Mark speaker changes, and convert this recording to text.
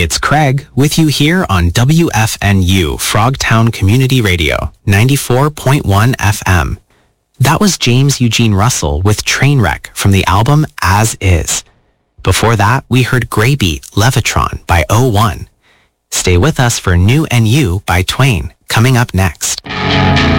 Speaker 1: It's Craig with you here on WFNU, Frogtown Community Radio, 94.1 FM. That was James Eugene Russell with Trainwreck from the album As Is. Before that, we heard Greybeat Levitron by O1. Stay with us for New and You by Twain, coming up next.